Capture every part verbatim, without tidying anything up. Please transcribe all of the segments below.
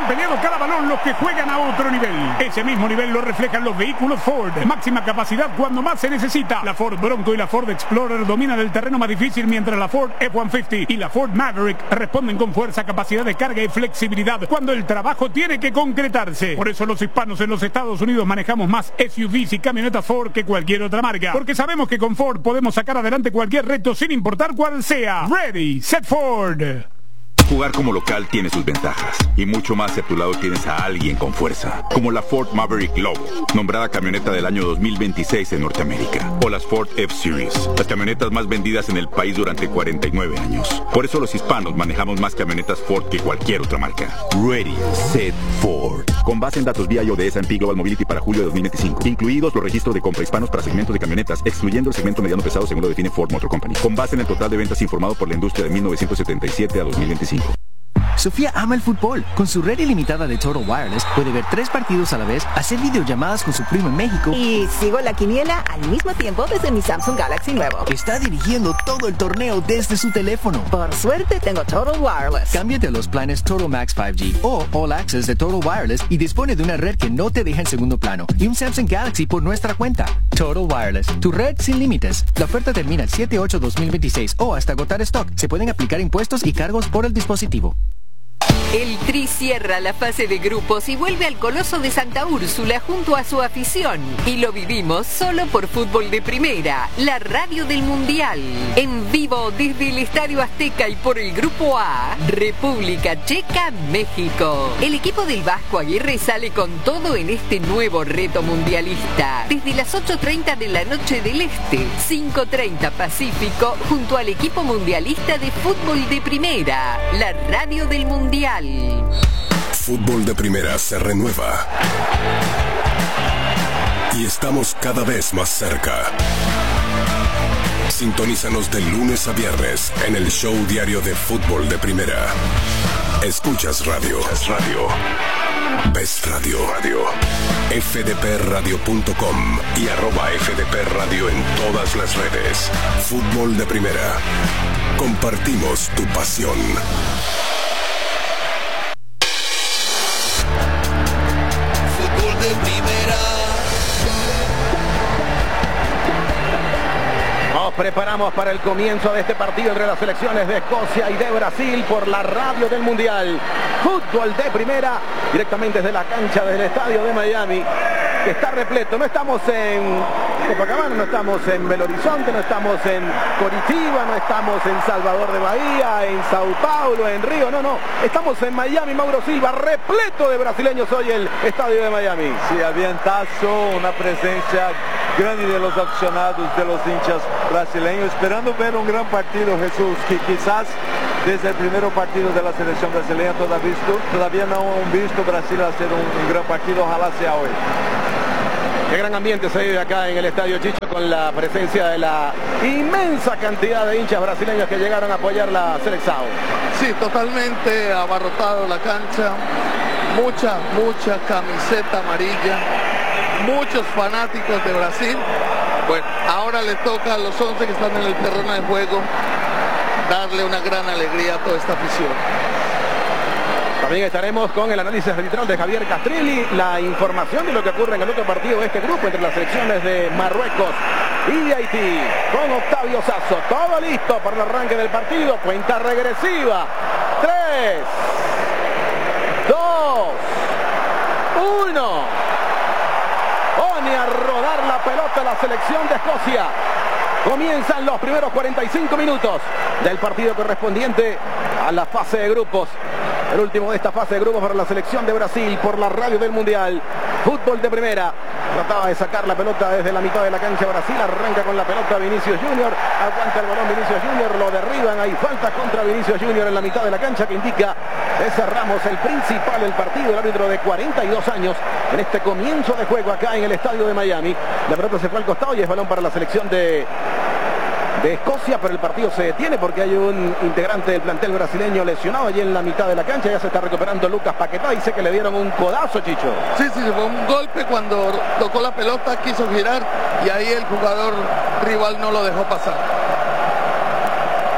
peleado cada balón los que juegan a otro nivel. Ese mismo nivel lo reflejan los vehículos Ford. Máxima capacidad cuando más se necesita. La Ford Bronco y la Ford Explorer dominan el terreno más difícil, mientras la Ford F ciento cincuenta y la Ford Maverick responden con fuerza, capacidad de carga y flexibilidad cuando el trabajo tiene que concretarse. Por eso los hispanos en los Estados Unidos manejamos más S U Vs y camionetas Ford que cualquier otra marca, porque sabemos que con Ford podemos sacar adelante cualquier reto sin importar cuál sea. Ready, set Ford. Jugar como local tiene sus ventajas, y mucho más si a tu lado tienes a alguien con fuerza, como la Ford Maverick Lobo, nombrada camioneta del año dos mil veintiséis en Norteamérica, o las Ford F-Series, las camionetas más vendidas en el país durante cuarenta y nueve años. Por eso los hispanos manejamos más camionetas Ford que cualquier otra marca. Ready, set Ford. Con base en datos vía I O de S and P Global Mobility para julio de dos mil veinticinco, incluidos los registros de compra hispanos para segmentos de camionetas, excluyendo el segmento mediano pesado según lo define Ford Motor Company. Con base en el total de ventas informado por la industria de mil novecientos setenta y siete a dos mil veinticinco. Sofía ama el fútbol. Con su red ilimitada de Total Wireless puede ver tres partidos a la vez, hacer videollamadas con su primo en México y sigo la quiniela al mismo tiempo desde mi Samsung Galaxy nuevo. Está dirigiendo todo el torneo desde su teléfono. Por suerte tengo Total Wireless. Cámbiate a los planes Total Max cinco G o All Access de Total Wireless y dispone de una red que no te deja en segundo plano y un Samsung Galaxy por nuestra cuenta. Total Wireless, tu red sin límites. La oferta termina el siete ocho dos mil veintiséis o hasta agotar stock. Se pueden aplicar impuestos y cargos por el dispositivo. El Tri cierra la fase de grupos y vuelve al Coloso de Santa Úrsula junto a su afición. Y lo vivimos solo por Fútbol de Primera, la radio del Mundial. En vivo desde el Estadio Azteca y por el Grupo A, República Checa, México. El equipo del Vasco Aguirre sale con todo en este nuevo reto mundialista. Desde las ocho treinta de la noche del Este, cinco treinta Pacífico, junto al equipo mundialista de Fútbol de Primera, la radio del Mundial. Fútbol de Primera se renueva y estamos cada vez más cerca. Sintonízanos de lunes a viernes en el show diario de Fútbol de Primera. Escuchas radio. radio. Ves radio. radio. F D P radio punto com y arroba F D P Radio en todas las redes. Fútbol de Primera. Compartimos tu pasión. De Primera. Nos preparamos para el comienzo de este partido entre las selecciones de Escocia y de Brasil por la radio del Mundial. Fútbol de Primera, directamente desde la cancha del estadio de Miami, que está repleto. No estamos en Copacabana, no estamos en Belo Horizonte, no estamos en Curitiba, no estamos en Salvador de Bahía, en Sao Paulo, en Río, no, no. Estamos en Miami, Mauro Silva, repleto de brasileños hoy el estadio de Miami. Sí, ambientazo, una presencia grande de los aficionados, de los hinchas brasileños, esperando ver un gran partido, Jesús, que quizás desde el primer partido de la selección brasileña todavía, visto, todavía no han visto Brasil hacer un, un gran partido, ojalá sea hoy. Qué gran ambiente se vive acá en el Estadio Chicho con la presencia de la inmensa cantidad de hinchas brasileños que llegaron a apoyar la selección. Sí, totalmente abarrotado la cancha, mucha, mucha camiseta amarilla, muchos fanáticos de Brasil. Bueno, ahora le toca a los once que están en el terreno de juego darle una gran alegría a toda esta afición. También estaremos con el análisis arbitral de Javier Castrilli, la información de lo que ocurre en el otro partido de este grupo entre las selecciones de Marruecos y de Haití, con Octavio Sazo. Todo listo para el arranque del partido, cuenta regresiva. tres, dos, uno. Pone a rodar la pelota la selección de Escocia. Comienzan los primeros cuarenta y cinco minutos del partido correspondiente a la fase de grupos. El último de esta fase de grupos para la selección de Brasil por la radio del Mundial. Fútbol de Primera. Trataba de sacar la pelota desde la mitad de la cancha Brasil. Arranca con la pelota Vinicius Junior. Aguanta el balón Vinicius Junior. Lo derriban. Hay falta contra Vinicius Junior en la mitad de la cancha que indica César Ramos, el principal del partido, el árbitro de cuarenta y dos años en este comienzo de juego acá en el estadio de Miami. La pelota se fue al costado y es balón para la selección de... de Escocia, pero el partido se detiene porque hay un integrante del plantel brasileño lesionado allí en la mitad de la cancha. Ya se está recuperando Lucas Paquetá. Dice que le dieron un codazo, Chicho. Sí, sí, fue un golpe cuando tocó la pelota, quiso girar y ahí el jugador rival no lo dejó pasar.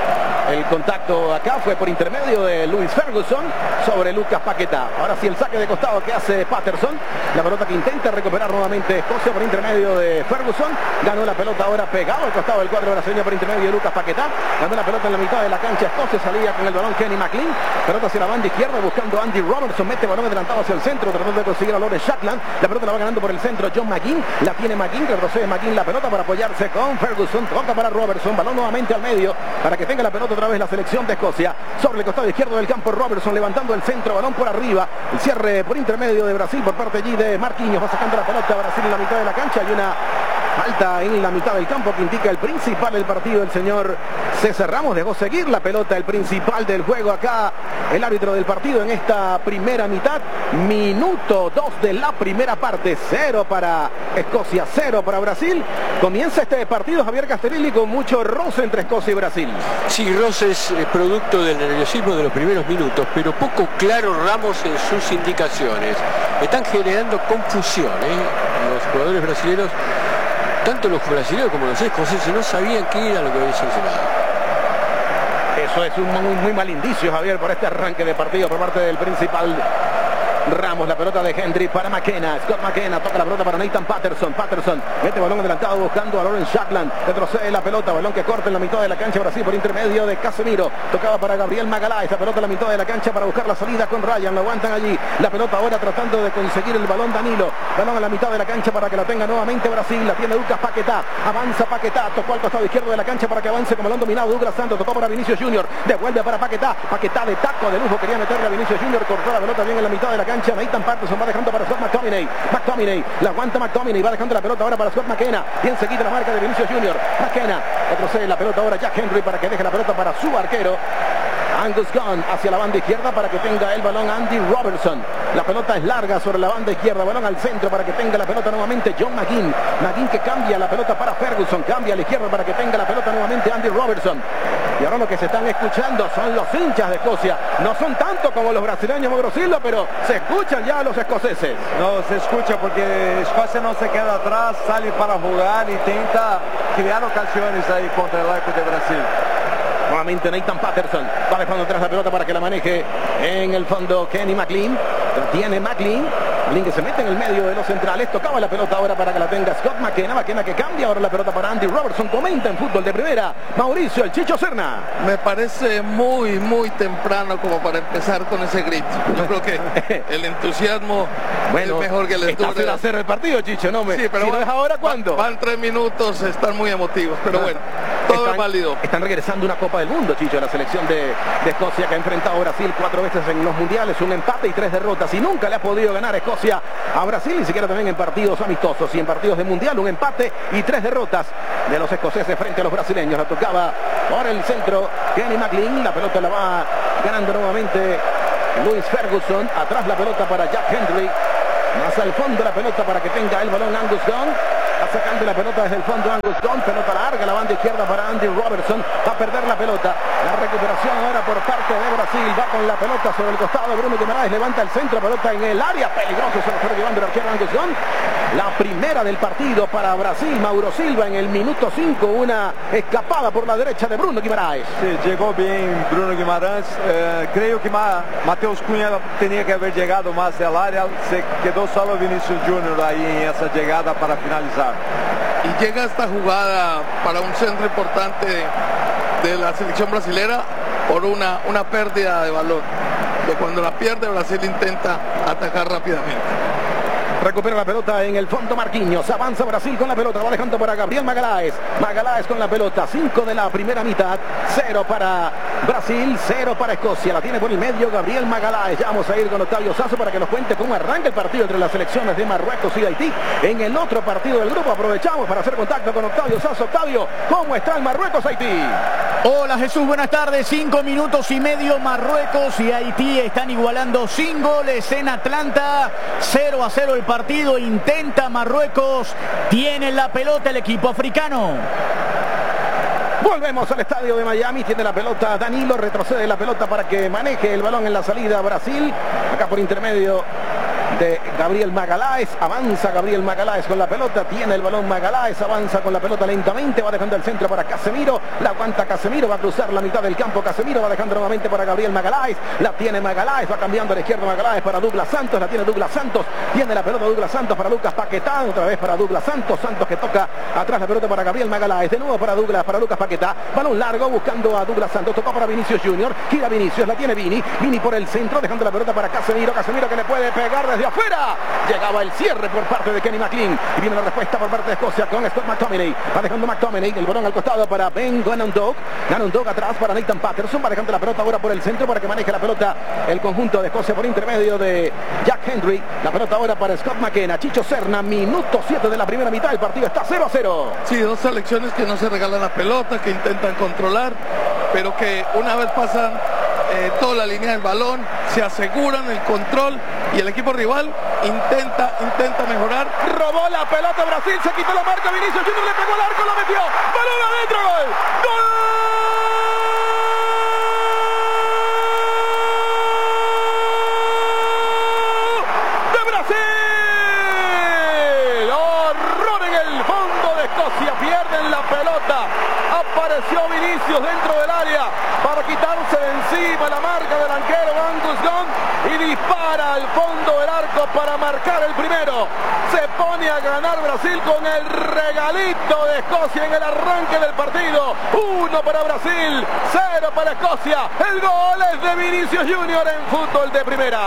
El contacto acá fue por intermedio de Luis Ferguson sobre Lucas Paquetá. Ahora sí el saque de costado que hace Patterson. La pelota que intenta recuperar nuevamente Escocia por intermedio de Ferguson. Ganó la pelota ahora pegado al costado del cuadro brasileño por intermedio de Lucas Paquetá. Ganó la pelota en la mitad de la cancha Escocia. Salía con el balón Kenny McLean. Pelota hacia la banda izquierda buscando a Andy Robertson. Mete balón adelantado hacia el centro tratando de conseguir a Lawrence Shackland. La pelota la va ganando por el centro John McGinn. La tiene McGinn. Retrocede McGinn la pelota para apoyarse con Ferguson. Toca para Robertson. Balón nuevamente al medio para que tenga la pelota otra vez la selección de Escocia. Sobre el costado izquierdo del campo Robertson levantando el centro. Balón por arriba. El cierre por intermedio de Brasil por parte allí de Marquinhos. Va sacando la pelota a Brasil en la mitad de la cancha. Hay una falta en la mitad del campo que indica el principal del partido, el señor César Ramos. Dejó seguir la pelota, el principal del juego acá, el árbitro del partido en esta primera mitad. Minuto dos de la primera parte. Cero para Escocia, cero para Brasil. Comienza este partido, Javier Castelli, con mucho roce entre Escocia y Brasil. Sí, roce es producto del nerviosismo de los primeros minutos, pero poco claro Ramos en sus indicaciones. Están generando confusión, ¿eh? Los jugadores brasileños, tanto los brasileños como los escoceses, no sabían qué era lo que había sancionado. Eso es un muy, muy mal indicio, Javier, por este arranque de partido por parte del principal Ramos. La pelota de Hendry para McKenna. Scott McKenna toca la pelota para Nathan Patterson. Patterson mete balón adelantado buscando a Lawrence Shackland. Retrocede la pelota. Balón que corta en la mitad de la cancha Brasil por intermedio de Casemiro. Tocaba para Gabriel Magalhães. La pelota en la mitad de la cancha para buscar la salida con Ryan. Lo aguantan allí. La pelota ahora tratando de conseguir el balón Danilo. Balón a la mitad de la cancha para que la tenga nuevamente Brasil. La tiene Lucas Paquetá. Avanza Paquetá. Tocó al costado izquierdo de la cancha para que avance con balón dominado. Douglas Santos. Tocó para Vinicius Junior. Devuelve para Paquetá. Paquetá de taco de lujo. Quería meterle a Vinicius Junior. Cortó la pelota bien en la mitad de la cancha. Nathan Patterson va dejando para Scott McTominay. McTominay, la aguanta McTominay, va dejando la pelota ahora para Scott McKenna. Bien seguida la marca de Vinicius Junior. McKenna, retrocede la pelota ahora Jack Hendry para que deje la pelota para su arquero Angus Gunn hacia la banda izquierda para que tenga el balón Andy Robertson. La pelota es larga sobre la banda izquierda, balón al centro para que tenga la pelota nuevamente John McGinn. McGinn que cambia la pelota para Ferguson, cambia a la izquierda para que tenga la pelota nuevamente Andy Robertson. Y ahora lo que se están escuchando son los hinchas de Escocia. No son tanto como los brasileños, Mogrosillo, pero se escuchan ya los escoceses. No, se escucha porque Escocia no se queda atrás, sale para jugar y intenta crear ocasiones ahí contra el arco de Brasil. Nuevamente Nathan Patterson va dejando atrás la pelota para que la maneje en el fondo Kenny McLean. La tiene McLean. McLean que se mete en el medio de los centrales. Tocaba la pelota ahora para que la tenga Scott McKenna. McKenna que cambia ahora la pelota para Andy Robertson. Comenta en fútbol de primera Mauricio el Chicho Serna. Me parece muy, muy temprano como para empezar con ese grito. Yo creo que el entusiasmo bueno, es mejor que les dure. Está hacer el partido, Chicho. No me... Sí, pero si va, no es ahora, ¿cuándo? Van tres minutos, están muy emotivos. Pero ah, bueno, todo están, es válido. Están regresando una Copa del Mundo, Chicho, la selección de, de Escocia que ha enfrentado a Brasil cuatro veces en los mundiales, un empate y tres derrotas, y nunca le ha podido ganar Escocia a Brasil, ni siquiera también en partidos amistosos, y en partidos de mundial un empate y tres derrotas de los escoceses frente a los brasileños. La tocaba por el centro Kenny McLean, la pelota la va ganando nuevamente Luis Ferguson, atrás la pelota para Jack Hendry, más al fondo la pelota para que tenga el balón Angus Gunn. Va sacando la pelota desde el fondo Angus Gunn, pelota larga, la banda izquierda para Andy Robertson, va a perder la pelota, la recuperación ahora por parte de Brasil, va con la pelota sobre el costado de Bruno Guimaraes, levanta el centro, pelota en el área, peligroso, se lo está llevando el arquero Angus Gunn. La primera del partido para Brasil, Mauro Silva en el minuto cinco, una escapada por la derecha de Bruno Guimaraes. Sí, llegó bien Bruno Guimaraes, eh, creo que Ma Mateus Cunha tenía que haber llegado más al área, se quedó solo Vinicius Junior ahí en esa llegada para finalizar. Y llega esta jugada para un centro importante de, de la selección brasilera por una, una pérdida de balón, que cuando la pierde Brasil intenta atacar rápidamente. Recupera la pelota en el fondo Marquinhos. Avanza Brasil con la pelota. Va dejando para Gabriel Magalhães. Magalhães con la pelota. cinco de la primera mitad. cero para Brasil. cero para Escocia. La tiene por el medio Gabriel Magalhães. Ya vamos a ir con Octavio Sazo para que nos cuente cómo arranca el partido entre las selecciones de Marruecos y Haití. En el otro partido del grupo aprovechamos para hacer contacto con Octavio Sazo. Octavio, ¿cómo está el Marruecos-Haití? Hola Jesús, buenas tardes. Cinco minutos y medio. Marruecos y Haití están igualando sin goles en Atlanta. cero a cero el partido, intenta Marruecos, tiene la pelota el equipo africano. Volvemos al estadio de Miami, tiene la pelota Danilo, retrocede la pelota para que maneje el balón en la salida Brasil, acá por intermedio de Gabriel Magalhães. Avanza Gabriel Magalhães con la pelota. Tiene el balón Magalhães. Avanza con la pelota lentamente. Va dejando el centro para Casemiro. La aguanta Casemiro. Va a cruzar la mitad del campo. Casemiro va dejando nuevamente para Gabriel Magalhães. La tiene Magalhães. Va cambiando a la izquierda Magalhães para Douglas Santos. La tiene Douglas Santos. Tiene la pelota Douglas Santos para Lucas Paquetá. Otra vez para Douglas Santos. Santos que toca atrás la pelota para Gabriel Magalhães. De nuevo para Douglas, para Lucas Paquetá. Balón largo buscando a Douglas Santos. Tocó para Vinicius Junior. Gira Vinicius. La tiene Vini. Vini por el centro. Dejando la pelota para Casemiro. Casemiro que le puede pegar desde afuera. Llegaba el cierre por parte de Kenny McLean. Y viene la respuesta por parte de Escocia con Scott McTominay. Va dejando McTominay. El balón al costado para Ben Ganondog. Ganondog atrás para Nathan Patterson. Va dejando la pelota ahora por el centro para que maneje la pelota el conjunto de Escocia por intermedio de Jack Hendry. La pelota ahora para Scott McKenna. Chicho Serna. Minuto siete de la primera mitad. El partido está cero a cero. Sí, dos selecciones que no se regalan la pelota, que intentan controlar, pero que una vez pasan eh, toda la línea del balón, se aseguran el control y el equipo rival intenta, intenta mejorar. Robó la pelota Brasil, se quitó la marca Vinicius Junior, le pegó al arco, lo metió. Balón adentro, gol. ¡Gol! Pierden la pelota. Apareció Vinicius dentro del área para quitarse de encima la marca del arquero Angus Gunn y dispara al fondo del arco para marcar el primero. Se pone a ganar Brasil con el regalito de Escocia en el arranque del partido. Uno para Brasil, cero para Escocia. El gol es de Vinicius Junior en fútbol de primera.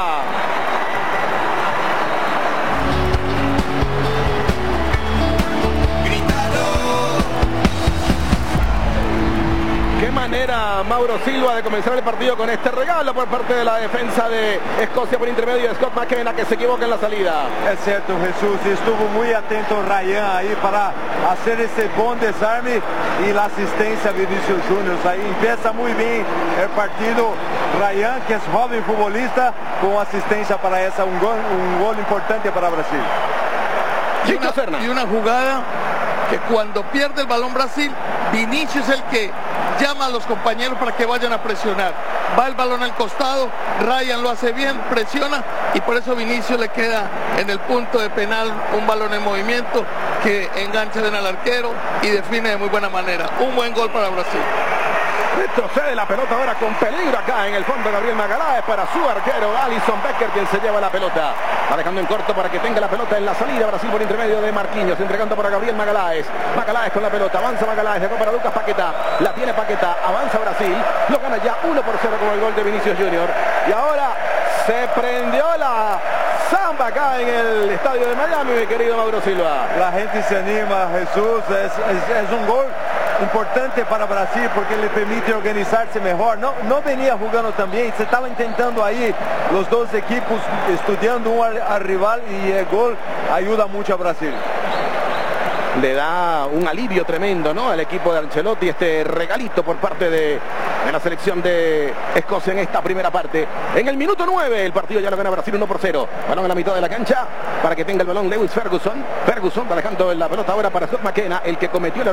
Qué manera Mauro Silva de comenzar el partido con este regalo por parte de la defensa de Escocia por intermedio de Scott McKenna, que se equivoca en la salida. Es cierto, Jesús, estuvo muy atento Ryan ahí para hacer ese buen desarme y la asistencia a Vinicius Junior. Ahí empieza muy bien el partido. Ryan, que es joven futbolista, con asistencia para esa, un gol, un gol importante para Brasil. Y una, y una jugada que cuando pierde el balón Brasil, Vinicius es el que llama a los compañeros para que vayan a presionar. Va el balón al costado, Ryan lo hace bien, presiona y por eso Vinicius le queda en el punto de penal un balón en movimiento que engancha bien al arquero y define de muy buena manera. Un buen gol para Brasil. Retrocede la pelota ahora con peligro acá en el fondo Gabriel Magalhães para su arquero Alisson Becker, quien se lleva la pelota. Va dejando en corto para que tenga la pelota en la salida Brasil por intermedio de Marquinhos, entregando para Gabriel Magalhães. Magalhães con la pelota, avanza Magalhães, dejó para Lucas Paquetá, la tiene Paquetá, avanza Brasil, lo gana ya uno por cero con el gol de Vinicius Junior. Y ahora se prendió la samba acá en el estadio de Miami, mi querido Mauro Silva. La gente se anima, Jesús, es, es, es un gol importante para Brasil porque le permite organizarse mejor. No, no venía jugando tan bien, se estaba intentando ahí los dos equipos estudiando uno al, al rival y el gol ayuda mucho a Brasil. Le da un alivio tremendo, ¿no?, al equipo de Ancelotti este regalito por parte de, de la selección de Escocia en esta primera parte. En el minuto nueve el partido ya lo gana Brasil uno por cero. Balón en la mitad de la cancha para que tenga el balón Lewis Ferguson. Ferguson va dejando la pelota ahora para Scott McKenna, el que cometió el